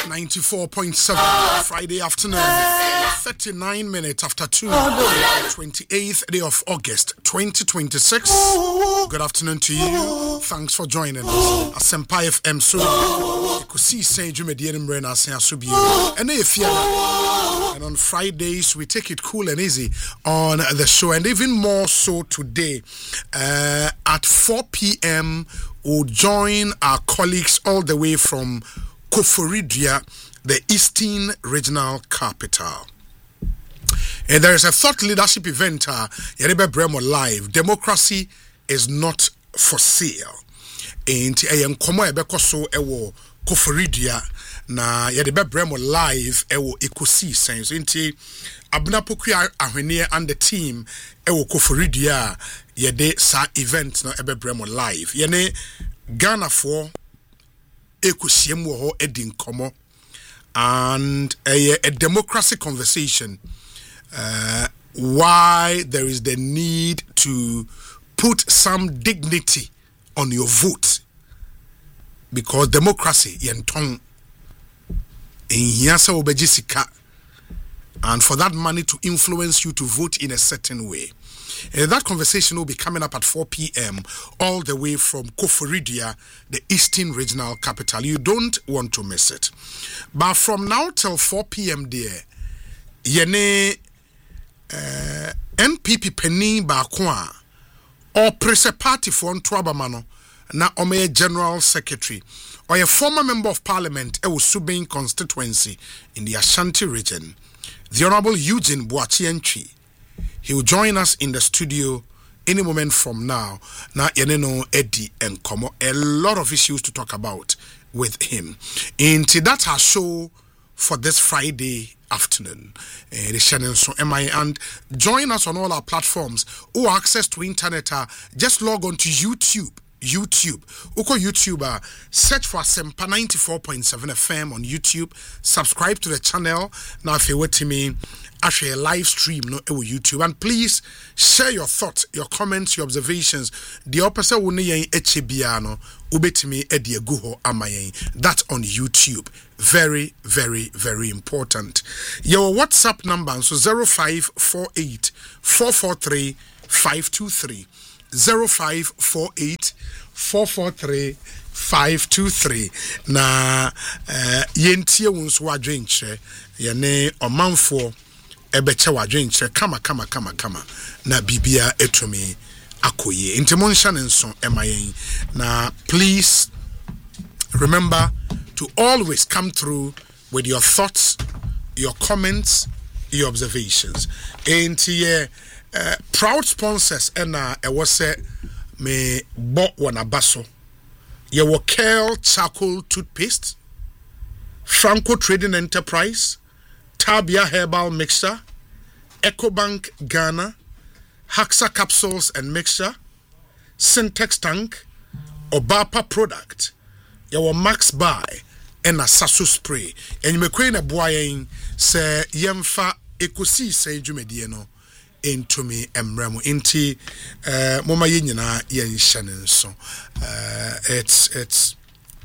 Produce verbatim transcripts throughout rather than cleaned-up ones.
ninety-four point seven Friday afternoon, thirty-nine minutes after two, twenty-eighth day of August twenty twenty-six. Good afternoon to you. Thanks for joining us. Asempa F M so you could see Saint Jumedian Brena Saint Subi. And if you and on Fridays we take it cool and easy on the show, and even more so today uh, at four p.m. we'll join our colleagues all the way from Koforidua, the Eastern Regional Capital. And there is a thought leadership event, uh, Yerebe Bremo Live. Democracy is not for sale. And I komo ebeko so ewo Koforidua na Yerebe Bremo Live ewo ekosi sense. Inti Abuna Pokua Ahwene and the team ewo Koforidua yede sa event na ebe Bremo Live. Yene Ghana for Ekusiem wo ho edi nkomo, and a, a democracy conversation uh, why there is the need to put some dignity on your vote, because democracy yenton in hiasa obejisika, and for that money to influence you to vote in a certain way. Uh, that conversation will be coming up at four p.m. all the way from Koforidua, the Eastern Regional Capital. You don't want to miss it. But from now till four p.m. there, yene uh, N P P Penny Bakwa or Press Party for Twabamano na Ome General Secretary or a former member of Parliament e Subin constituency in the Ashanti region, the Honorable Eugene Boachienchi. He will join us in the studio any moment from now. Now, Yeneno Eddie and Komo, a lot of issues to talk about with him. Into that our show for this Friday afternoon. Uh, the Shannon so am I, and join us on all our platforms. Or access to internet, uh, just log on to YouTube. YouTube. Uko YouTube, uh, search for Asempa ninety-four point seven F M on YouTube. Subscribe to the channel. Now, if you're with me, actually a live stream no on YouTube, and please share your thoughts, your comments, your observations. The opposite will need echibiano ubetimi edi guho amayen. That's on YouTube. Very, very, very important. Your WhatsApp number so zero five four eight four four three five two three. zero five four eight four four three five two three. Na uh, yentie wonso adwenche yene omanfo ebeche wadwenche kama kama kama kama na bibia etumi akoye intimonsha nenso emayen. Na please remember to always come through with your thoughts, your comments, your observations. Intie Uh, proud sponsors and uh, I was say me bought one abaso. You were Kale Charcoal Toothpaste, Franco Trading Enterprise, Tabia Herbal Mixture, EcoBank Ghana, Haxa Capsules and Mixture, Syntex Tank, Obapa Product. You were Max Buy and a Sasu Spray. And you may queen a boy say Yemfa Ekosi say Jumediano. Into me emremo inti uh moma yenyina yen hyanen so uh it's it's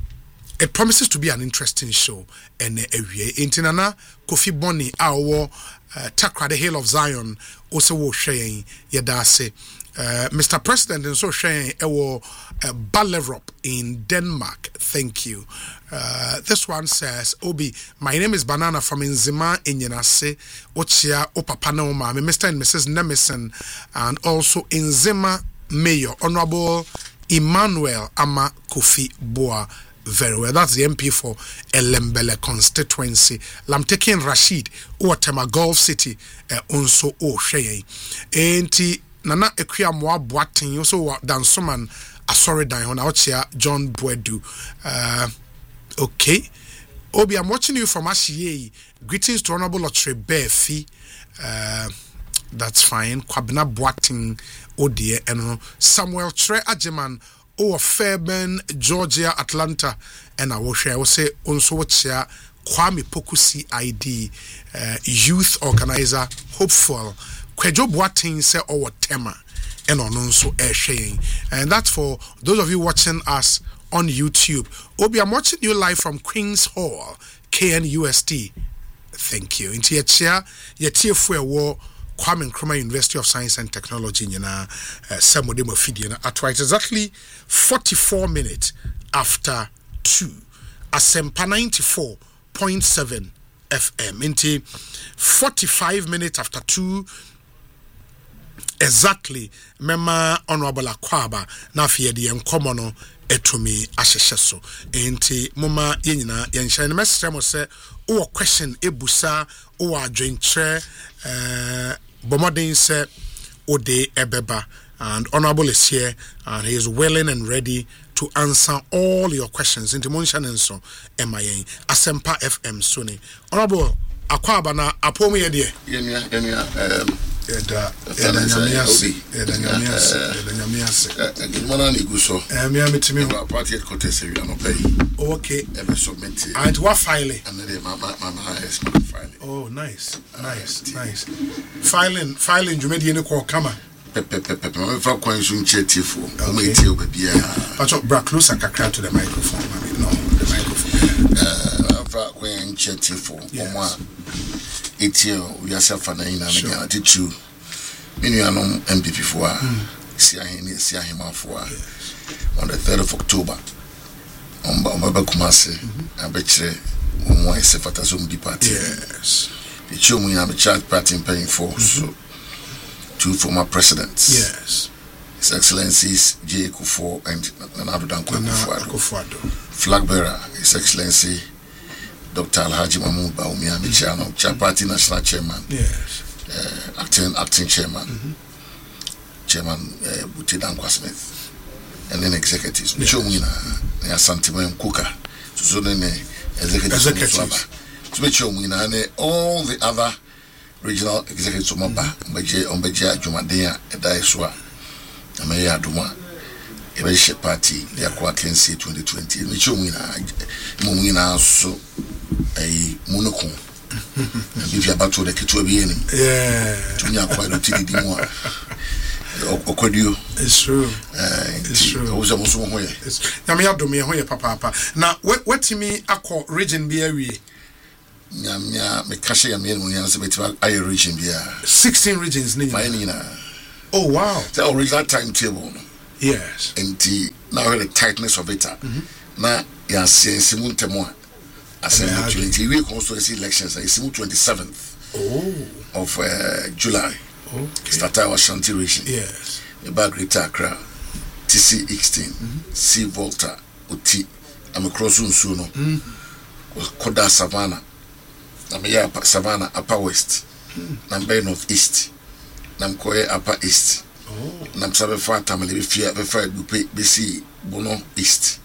it promises to be an interesting show and awie inti nana Kofi Boni awo uh, Takra the Hill of Zion also wo hwen yeda ase uh, Mister President and so hwen ewo uh, Ballerup in Denmark. Thank you. Uh, this one says, Obi, my name is Banana from Nzima Inyenase, Ochia, Opapa Noma, Mister and Missus Nemison, and also Nzima Mayor, Honorable Emmanuel Ama Kofi Boa. Very well. That's the M P for Elembele constituency. I'm taking Rashid, Otema Gulf City, uh, also O'Shea. Enti Nana Ekia Moa Boating, also Dansoman, Asori Dan, Ochia, John Boedu. Uh, Okay. Obi, I'm watching you from Ashiye. Greetings to Honorable Otre Befi. Uh, that's fine. Kwabna Boating Odie and Samuel Tre Ajeman or Fairburn, Georgia, Atlanta, and I will share. I will say also share Kwame Poku C I D, uh, youth organizer, hopeful. Kwejo Boating say our tema and on also air sharing. And that's for those of you watching us on YouTube. Obi, I'm watching you live from Queen's Hall, K N U S T. Thank you. Into yechia yetie fu ewo Kwame Nkrumah University of Science and Technology nyina some of them fidie na at right exactly forty-four minutes after two. Asempa ninety-four point seven F M. Into forty-five minutes after two exactly mema honorable Akwaba na fie de enkomo no etumi ahyehye so enti moma yenyina yenhyɛ ne mesrɛ mo sɛ o question ebusa o adwenkyerɛ eh bomoden sɛ o de ebeba, and honorable is here and he is willing and ready to answer all your questions enti mo nhyɛ ne nso ema yen Asempa F M so ne honorable Akwaba na apomu ye de yenya yenya um Eda eda nyamiasi eda nyamiasi eda nyamiasi ngimana ni guso eh me ametimi ho party headquarters area no pay okay ebe submit and what filing and then mama mama is filing oh nice nice nice filing filing jumedi ne ko kama pepe pepe me fa kwan so nchetifo o me tie obia but bra closer kakra to the microphone mami no the microphone uh fa kwan nchetifo omo a etio we are safa na ina na tetu minuanom M P P fo a si ahene si ahemafo a on the third of October on ba ba kumase abekire omo ese fatazo mdi party yes the chomu ina be charge party paying for so two former presidents yes His Excellencies J. Kufuor and Nana Addo Dankwa Kufuor flag bearer His Excellency Doctor Alhaji Mahmoud Bawumia Michiano, Chair Party National Chairman, yes, uh, acting acting Chairman, mm-hmm. Chairman uh, Buti Dankwa Smith, and then executives. Yes. Michomina, Santimem Kuka, so then executives. So Michomina and all the other regional executives of Maba, Ombeja, Ombeja, Jumadea, Edaiswa, Ameya Duma. Ebeje party ya kwa Kensi twenty twenty micho mwina mwina so ai monoko bibi abato de keto bi enim yeah tunya kwa do tidi mo okodio it's true uh, it's true o zo so ho ye na me adom ye ho ye papa papa na wetimi akọ region bi awie nyamnya me kashe ya me no yan se beti aye region bi a sixteen regions ni fine na oh wow the original timetable no. Yes. And the now the tightness of it. Mm-hmm. Now you are saying Simun Temoa Assembly twenty we constituency elections is Simun twenty seventh oh of uh, July. Okay. Start our Shanti region. Yes. About Greater Accra, T C sixteen, mm-hmm. C Volta, Uti, I'm across Unsuno, Koda Savannah, I'm Savannah Upper West, Nambe North East, Namkoye Upper East. Oh. Nam sabe fa tamale be fia be fa du pe be si Bono East.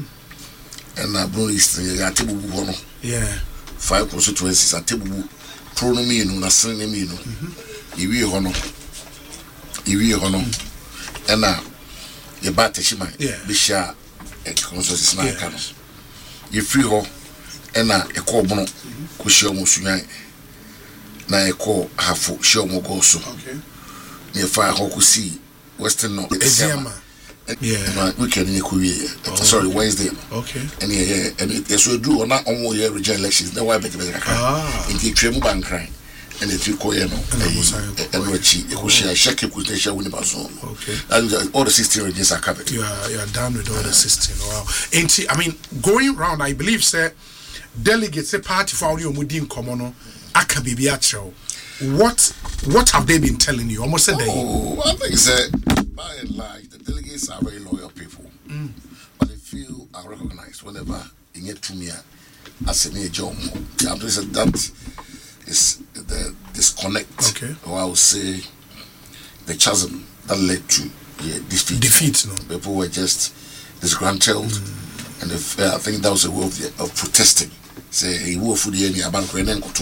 And na Bono East ya tebubu ho no. Yeah. Five constituencies at tebubu pronomi no na sene mi no. Iwi ho no. Iwi ho no. And na ye ba teshima be sha e constituencies na ka no. Ye free ho and na e ko Bono ko shi omo sunyan. Na e ko hafo shi omo go so. Okay. Near fire Hokusi, Western North. Eziama. Yeah. Weekend in Korea. Sorry, Wednesday. Okay. And yeah, yeah. And yes, we do on that on year regional elections. No way better. Ah. In the Tremu Bank crying. And the three Koreano. And Richie, Ekushia, Shaki, Kutasha, Winnibazo. Okay. And all the sixteen regions are covered. You are, you are done with all the sixteen. Wow. Ain't I mean, going round, I believe, sir, delegates, a party for you, Mudin Komono, Akabibiacho. What what have they been telling you? Almost a day. Oh, I think that by and large, the delegates are very loyal people. Mm. But they feel are recognized whenever you get to me as a major. I'm just that is the disconnect, okay, or I would say the chasm that led to yeah, defeat. Defeat, no. People were just disgruntled, mm. and if, uh, I think that was a way of, the, of protesting. Say, he will for the any about Grenenko too.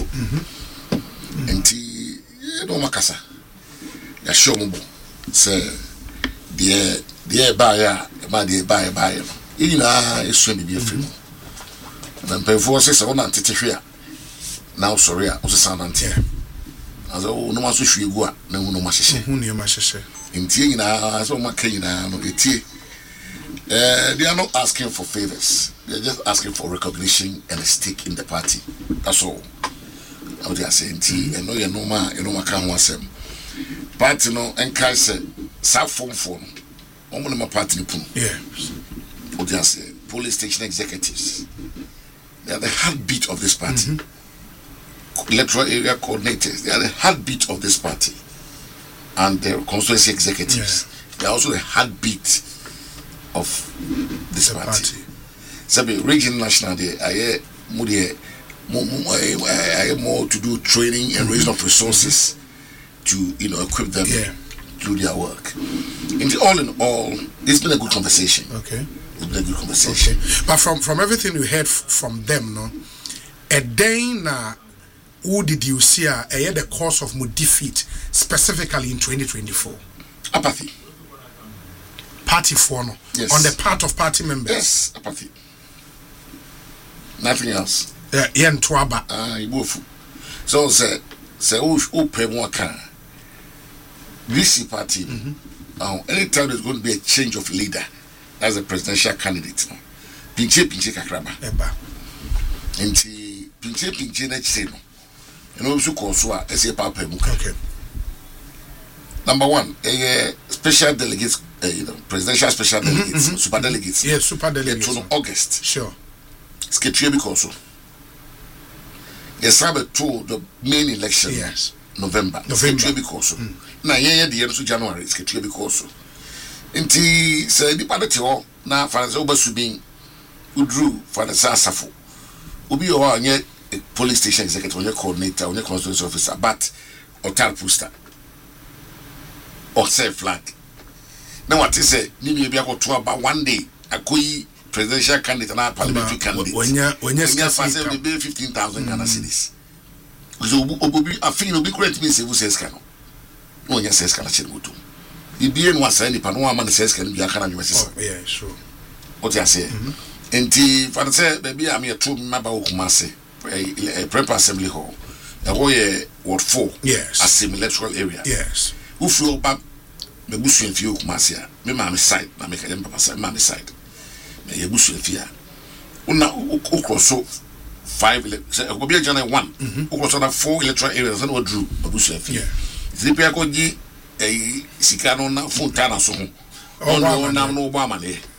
And you know, Macassa, ya show me, say, the the buyer, my dear buyer, buyer, you know, it's swimming be a film. And then before says, I want to take here. Now, sorry, I was a son and tear. As oh, no one should you go, no one much. Who near my sister? In tea, I saw my cane, no, the tea. Uh, they are not asking for favors. They are just asking for recognition and a stake in the party. That's all. How they are saying, T, and no, you know, ma, you know, ma can't want them. Party no, and Kai said, South phone phone. I'm my party. Yeah. What they are saying, police station executives. They are the heartbeat of this party. Mm-hmm. Electoral area coordinators. They are the heartbeat of this party. And the constituency executives. Yeah. They are also the heartbeat of this party. party. Sabi region national day aye more more to do training and raising of resources to you know equip them yeah. to do their work. And all in all, it's been a good conversation. Okay, it's been a good conversation. Okay. But from from everything you heard f- from them, no, a day na who did you see a the cause of my defeat specifically in twenty twenty-four? Apathy. Party for no yes. On the part of party members. Yes, apathy. Nothing else. Yeah, yeah, and Twaba. Ah, you move. So say say who who pay more can. V C party. Mm-hmm. Uh, anytime there's going to be a change of leader as a presidential candidate, no. Pinche pinche kakraba. Eba. Enti pinche pinche na chise no. You know so cause wa ese papa mu. Okay. Number one, a uh, special delegates, uh, you know, presidential special delegates, mm-hmm, mm-hmm. super delegates. Yes, super delegates. In August. Sure. Sketchy because yes, I have to the main election. Yes. November. November. Sketchy because now, yeah, the end of January. Sketchy because. Inti say the party ho na Francis Obasubin udru for the Sasafo. Ubi o anye police station executive, anye coordinator, anye constituency officer, but hotel poster. Or say flag. Now what is say? Maybe be able to about one day. A koi presidential candidate and a parliamentary candidate. When you when you say we pay fifteen thousand Ghana cedis. So obi I feel obi correct me say who says cano. No nya says cano chiri mutu. The B N was any pano man says can be a cano you say. Yeah, sure. What you say? Enti for say baby I'm here to member Kumase. A prep assembly hall. A way ward four. Yes. A semi electoral area. Yes. Who feel back me busu enfie okumasia me ma me side na me ka dem papa side ma me side me ye busu enfie una ukroso five say go be agent one ukroso na four electoral areas na odru busu enfie zipi akogi eh sika no na phone ta na so ho ono na no bo amane